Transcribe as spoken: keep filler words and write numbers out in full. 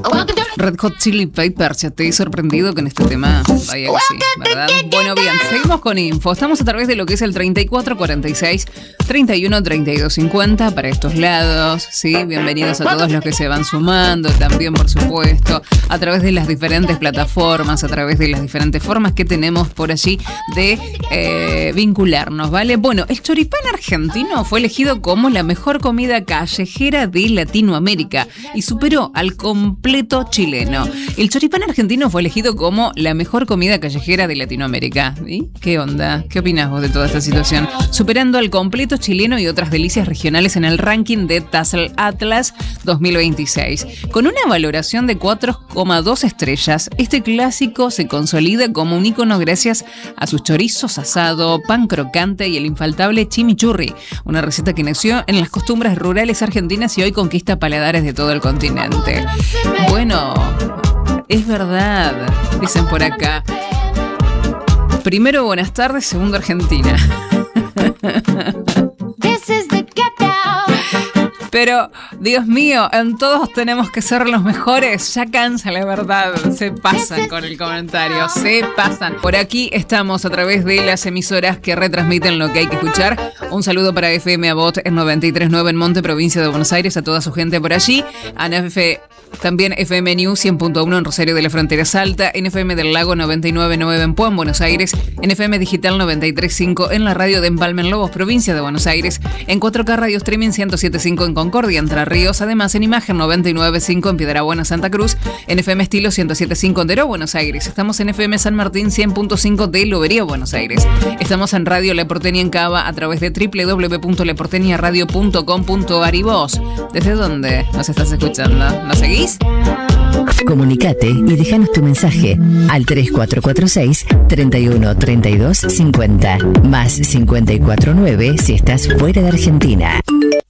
Red Hot Chili Peppers, ya te he sorprendido con este tema. Vaya que sí, ¿verdad? Bueno, bien, seguimos con info. Estamos a través de lo que es el treinta y cuatro cuarenta y seis treinta y uno treinta y dos cincuenta para estos lados, ¿sí? Bienvenidos a todos los que se van sumando, también por supuesto, a través de las diferentes plataformas, a través de las diferentes formas que tenemos por allí de eh, vincularnos, ¿vale? Bueno, el choripán argentino fue elegido como la mejor comida callejera de Latinoamérica y superó al completo chileno. El choripán argentino fue elegido como la mejor comida callejera de Latinoamérica. ¿Y qué onda? ¿Qué opinás vos de toda esta situación? Superando al completo chileno y otras delicias regionales en el ranking de Tassel Atlas dos mil veintiséis. Con una valoración de cuatro coma dos estrellas, este clásico se consolida como un ícono gracias a sus chorizos asado, pan crocante y el infaltable chimichurri, una receta que nació en las costumbres rurales argentinas y hoy conquista paladares de todo el continente. Bueno, es verdad, dicen por acá. Primero, buenas tardes, segundo, Argentina. Pero, Dios mío, en todos tenemos que ser los mejores. Ya cansa, la verdad. Se pasan con el comentario. Se pasan. Por aquí estamos a través de las emisoras que retransmiten lo que hay que escuchar. Un saludo para F M Abot en noventa y tres punto nueve en Monte, provincia de Buenos Aires, a toda su gente por allí. A N F, también F M News cien punto uno en Rosario de la Frontera Salta. En F M del Lago noventa y nueve punto nueve en Puan, Buenos Aires. En F M Digital noventa y tres punto cinco en la radio de Empalme en Lobos, provincia de Buenos Aires. En cuatro K Radio Streaming ciento siete punto cinco en Concordia, Entre Ríos. Además, en Imagen noventa y nueve punto cinco en Piedrabuena, Santa Cruz. En F M Estilo ciento siete punto cinco en Deró, Buenos Aires. Estamos en F M San Martín cien punto cinco de Lobería, Buenos Aires. Estamos en Radio La Porteña en Cava a través de doble u doble u doble u punto la porteña radio punto com punto ar. ¿Y vos? ¿Desde dónde nos estás escuchando? ¿Nos seguís? Comunicate y déjanos tu mensaje al tres cuatro cuatro seis, treinta y uno, treinta y dos, cincuenta más cincuenta y cuatro nueve si estás fuera de Argentina.